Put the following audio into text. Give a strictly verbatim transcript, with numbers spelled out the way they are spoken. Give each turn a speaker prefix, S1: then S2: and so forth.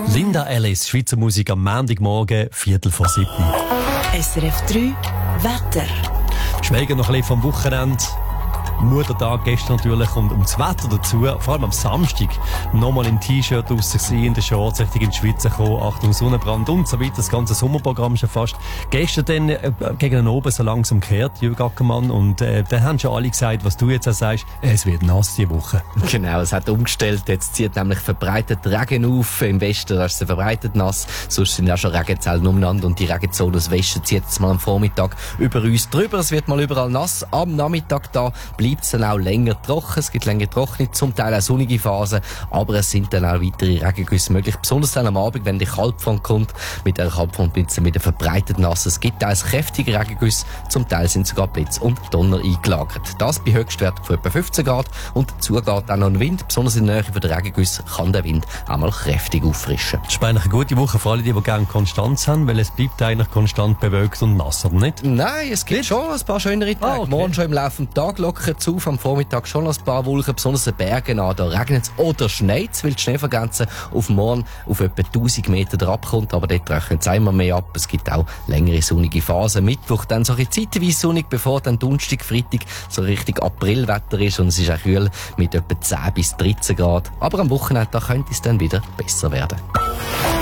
S1: Linda Ellis, Schweizer Musik am Montagmorgen, Viertel vor sieben.
S2: S R F drei Wetter.
S1: Schweigen noch ein bisschen vom Wochenende. Muttertag gestern natürlich und um das Wetter dazu, vor allem am Samstag, nochmal im T-Shirt draussen in den Shorts, richtig in die Schweiz gekommen, Achtung Sonnenbrand und so weiter, das ganze Sommerprogramm schon fast. Gestern dann äh, gegen den Oben so langsam gekehrt, Jürg Ackermann, und äh, dann haben schon alle gesagt, was du jetzt auch sagst, es wird nass diese Woche.
S3: Genau, es hat umgestellt, jetzt zieht nämlich verbreitet Regen auf, im Westen da ist es verbreitet nass, sonst sind ja schon Regenzellen umeinander und die Regenzone aus Westen zieht jetzt mal am Vormittag über uns drüber, es wird mal überall nass, am Nachmittag da bleibt es dann auch länger trocken, es gibt länger trockene, zum Teil auch sonnige Phasen, aber es sind dann auch weitere Regengüsse möglich, besonders dann am Abend, wenn die Kaltfront kommt, mit der Kaltfront wird es wieder verbreitet nass, es gibt auch kräftige Regengüsse, zum Teil sind sogar Blitz und Donner eingelagert. Das bei Höchstwerten von etwa fünfzehn Grad und dazu geht auch noch ein Wind, besonders in der Nähe der Regengüsse kann der Wind auch mal kräftig auffrischen.
S1: Das ist eigentlich eine gute Woche für alle, die, die gerne Konstanz haben, weil es bleibt eigentlich konstant bewölkt und nass, oder nicht?
S3: Nein, es gibt nicht? schon ein paar schönere Tage. Ah, okay. Morgen schon im Laufe des Tages lockert es auf, am Vormittag schon ein paar Wolken, besonders in den Bergen an, da regnet es oder schneit es, weil die Schneefrequenz auf morgen auf etwa tausend Meter herabkommt, aber dort rechnet es immer mehr ab. Es gibt auch längere sonnige Phasen. Mittwoch dann so ein bisschen zeitweise sonnig, bevor dann Donnerstag, Freitag so richtig Aprilwetter ist und es ist auch kühl mit etwa zehn bis dreizehn Grad. Aber am Wochenende da könnte es dann wieder besser werden.